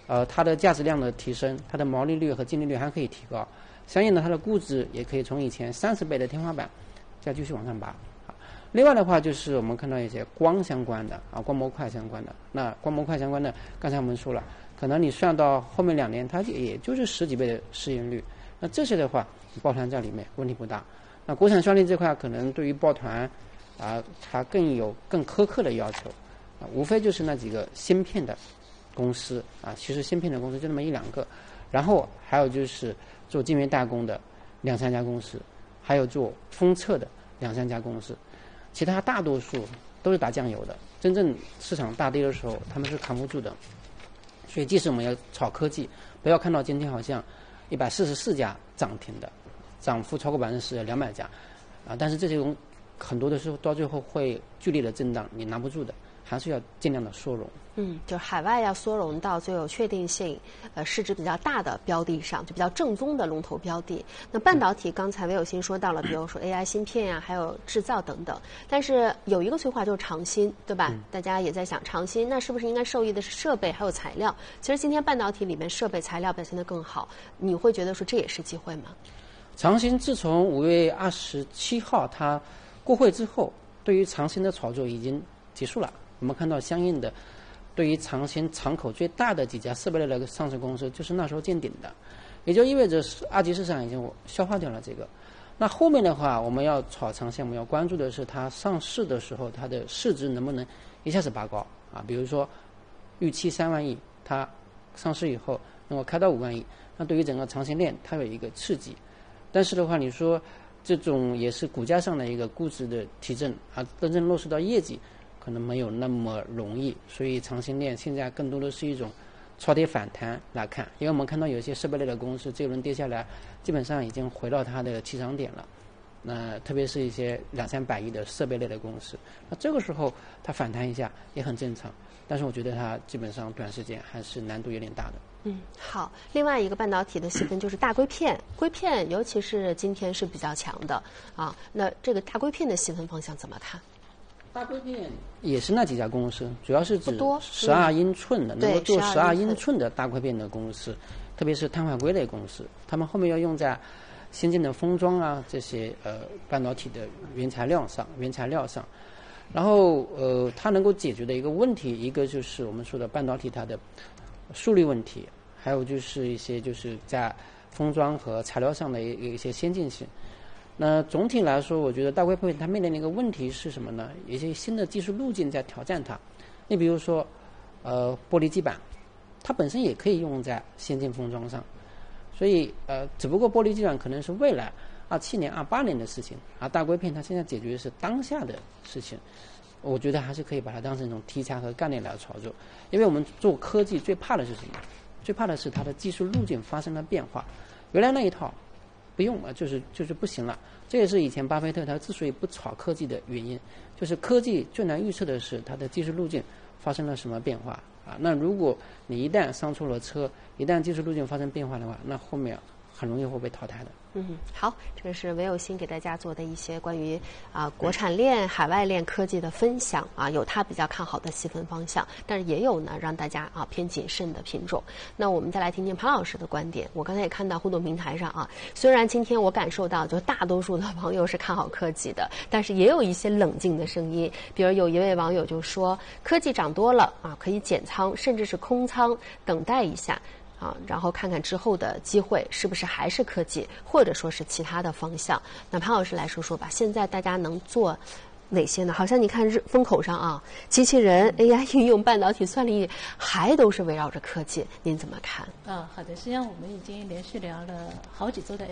它的价值量的提升，它的毛利率和净利率还可以提高，相应的它的估值也可以从以前30倍的天花板再继续往上拔。另外的话就是我们看到一些光相关的光模块相关的，那光模块相关的，刚才我们说了，可能你算到后面2年，它也就是10几倍的市盈率，那这些的话，抱团在里面问题不大。那国产双力这块可能对于抱团它更苛刻的要求无非就是那几个芯片的公司其实芯片的公司就那么1、2个，然后还有就是做晶圆代工的2、3家公司，还有做封测的2、3家公司。其他大多数都是打酱油的，真正市场大跌的时候他们是扛不住的。所以即使我们要炒科技，不要看到今天好像144家涨停的，涨幅超过10%，200家但是这种很多的时候到最后会剧烈的震荡，你拿不住的，还是要尽量的缩容。 就海外要缩容到最有确定性、市值比较大的标的上，就比较正宗的龙头标的。那半导体刚才韦有新说到了，比如说 AI 芯片还有制造等等。但是有一个催化就是长芯，对吧？大家也在想长芯，那是不是应该受益的是设备还有材料？其实今天半导体里面设备材料表现得更好，你会觉得说这也是机会吗？ 长芯自从5月27号它过会之后，对于长芯的炒作已经结束了。我们看到相应的对于长芯敞口最大的几家设备类的上市公司就是那时候见顶的，也就意味着二级市场已经消化掉了这个。那后面的话我们要炒长芯，我们要关注的是它上市的时候它的市值能不能一下子拔高比如说预期3万亿，它上市以后能够开到5万亿，那对于整个长芯链它有一个刺激。但是的话你说这种也是股价上的一个估值的提振真正落实到业绩可能没有那么容易，所以长芯链现在更多的是一种超跌反弹来看。因为我们看到有些设备类的公司这一轮跌下来基本上已经回到它的起涨点了，那特别是一些2、300亿的设备类的公司，那这个时候它反弹一下也很正常，但是我觉得它基本上短时间还是难度有点大的。 好，另外一个半导体的细分就是大硅片，硅片尤其是今天是比较强的那这个大硅片的细分方向怎么看？ 大硅片也是那几家公司，主要是指12英寸的能够做12英寸的大硅片的公司，特别是碳化硅类公司，他们后面要用在先进的封装这些半导体的原材料上。然后它能够解决的一个问题，一个就是我们说的半导体它的速率问题，还有就是一些就是在封装和材料上的一些先进性。那总体来说我觉得大硅片它面临的一个问题是什么呢？有一些新的技术路径在挑战它。你比如说玻璃基板，它本身也可以用在先进封装上，所以只不过玻璃基板可能是未来27年、28年的事情，而大硅片它现在解决的是当下的事情。我觉得还是可以把它当成一种题材和概念来炒作，因为我们做科技最怕的是什么？最怕的是它的技术路径发生了变化，原来那一套不用就是不行了。这也是以前巴菲特他之所以不炒科技的原因，就是科技最难预测的是它的技术路径发生了什么变化那如果你一旦上错了车，一旦技术路径发生变化的话，那后面很容易会被淘汰的。 好，这是韦有新给大家做的一些关于国产链、海外链科技的分享有他比较看好的细分方向，但是也有呢让大家偏谨慎的品种。那我们再来听听潘老师的观点。我刚才也看到互动平台上虽然今天我感受到就大多数的网友是看好科技的，但是也有一些冷静的声音。比如有一位网友就说，科技涨多了可以减仓，甚至是空仓，等待一下。然后看看之后的机会是不是还是科技，或者说是其他的方向。那潘老师来说说吧，现在大家能做哪些呢？好像你看风口上机器人、AI 应用、半导体、算力还都是围绕着科技，您怎么看？ 好的，实际上我们已经连续聊了好几周的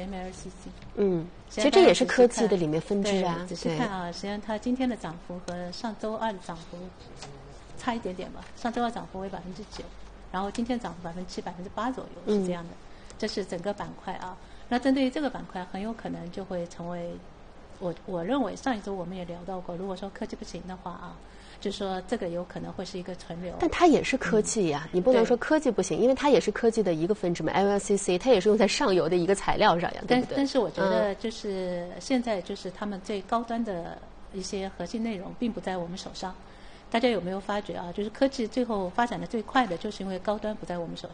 MLCC。 其实这也是科技的里面分支仔细看实际上它今天的涨幅和上周二的涨幅差一点点吧，上周二涨幅为9%。然后今天涨幅7%、8%左右是这样的，这是整个板块那针对于这个板块，很有可能就会成为我认为上一周我们也聊到过，如果说科技不行的话就是说这个有可能会是一个存留。 但它也是科技呀，你不能说科技不行，因为它也是科技的一个分支嘛。LLCC 它也是用在上游的一个材料上呀，对不对？ 但是我觉得就是现在就是他们最高端的一些核心内容并不在我们手上。大家有没有发觉就是科技最后发展的最快的，就是因为高端不在我们手